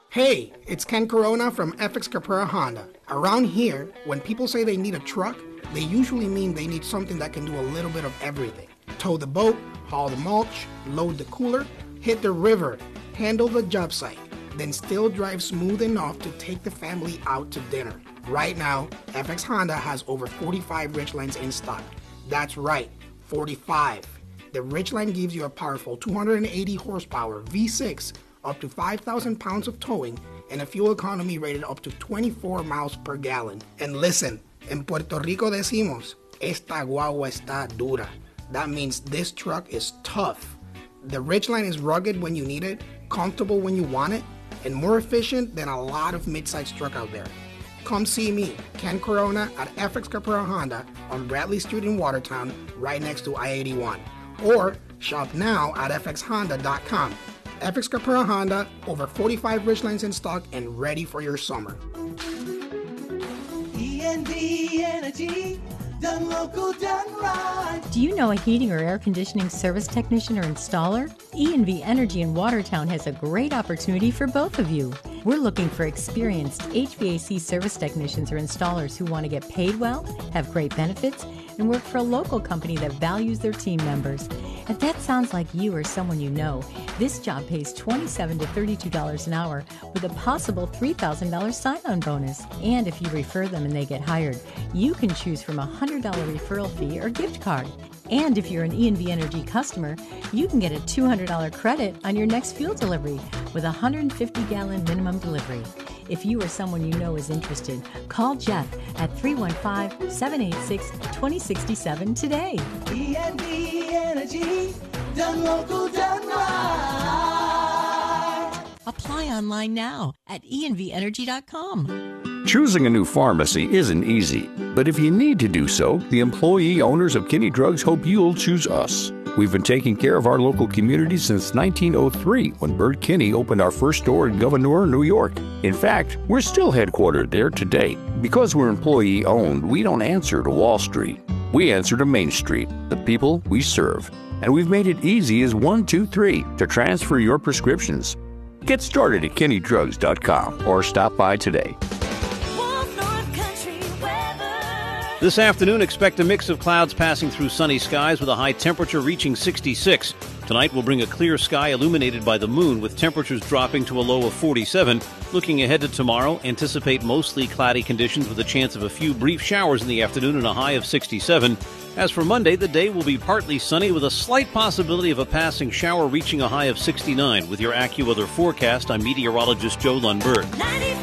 Hey, it's Ken Corona from FX Caprera Honda. Around here, when people say they need a truck, they usually mean they need something that can do a little bit of everything. Tow the boat, haul the mulch, load the cooler, hit the river, handle the job site, then still drive smooth enough to take the family out to dinner. Right now, FX Honda has over 45 Ridgelines in stock. That's right, 45. The Ridgeline gives you a powerful 280 horsepower V6, up to 5,000 pounds of towing, and a fuel economy rated up to 24 miles per gallon. And listen, en Puerto Rico decimos, esta guagua está dura. That means this truck is tough. The Ridgeline is rugged when you need it, comfortable when you want it, and more efficient than a lot of mid-sized truck out there. Come see me, Ken Corona, at FX Caprera Honda on Bradley Street in Watertown, right next to I-81. Or shop now at fxhonda.com. FX Caprera Honda, over 45 Ridgelines in stock and ready for your summer. E&V Energy, done local, done right. Do you know a heating or air conditioning service technician or installer? E&V Energy in Watertown has a great opportunity for both of you. We're looking for experienced HVAC service technicians or installers who want to get paid well, have great benefits, and work for a local company that values their team members. If that sounds like you or someone you know, this job pays $27 to $32 an hour with a possible $3,000 sign-on bonus. And if you refer them and they get hired, you can choose from a $100 referral fee or gift card. And if you're an E&V Energy customer, you can get a $200 credit on your next fuel delivery with a 150-gallon minimum delivery. If you or someone you know is interested, call Jeff at 315-786-2067 today. E&V Energy, done local, done right. Apply online now at envenergy.com. Choosing a new pharmacy isn't easy, but if you need to do so, the employee owners of Kinney Drugs hope you'll choose us. We've been taking care of our local community since 1903 when Bert Kinney opened our first store in Gouverneur, New York. In fact, we're still headquartered there today. Because we're employee owned, we don't answer to Wall Street. We answer to Main Street, the people we serve. And we've made it easy as 1, 2, 3 to transfer your prescriptions. Get started at KinneyDrugs.com or stop by today. This afternoon, expect a mix of clouds passing through sunny skies with a high temperature reaching 66. Tonight will bring a clear sky illuminated by the moon with temperatures dropping to a low of 47. Looking ahead to tomorrow, anticipate mostly cloudy conditions with a chance of a few brief showers in the afternoon and a high of 67. As for Monday, the day will be partly sunny with a slight possibility of a passing shower reaching a high of 69. With your AccuWeather forecast, I'm meteorologist Joe Lundberg.